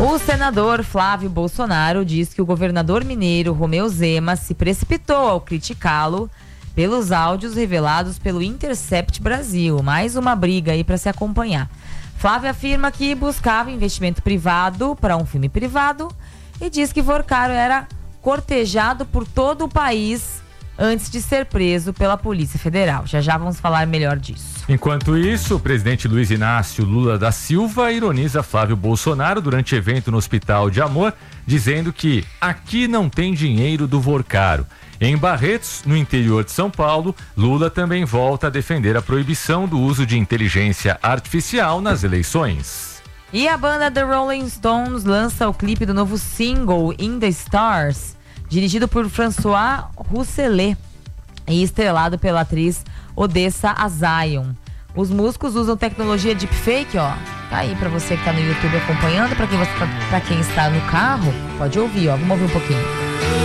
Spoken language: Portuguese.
O senador Flávio Bolsonaro diz que o governador mineiro Romeu Zema se precipitou ao criticá-lo pelos áudios revelados pelo Intercept Brasil. Mais uma briga aí para se acompanhar. Flávio afirma que buscava investimento privado para um filme privado e diz que Vorcaro era cortejado por todo o país antes de ser preso pela Polícia Federal. Já vamos falar melhor disso. Enquanto isso, o presidente Luiz Inácio Lula da Silva ironiza Flávio Bolsonaro durante evento no Hospital de Amor, dizendo que aqui não tem dinheiro do Vorcaro. Em Barretos, no interior de São Paulo, Lula também volta a defender a proibição do uso de inteligência artificial nas eleições. E a banda The Rolling Stones lança o clipe do novo single In the Stars, dirigido por François Rousselet e estrelado pela atriz Odessa Azion. Os músicos usam tecnologia deepfake, ó. Tá aí pra você que tá no YouTube acompanhando, pra quem está no carro, pode ouvir, ó. Vamos ouvir um pouquinho.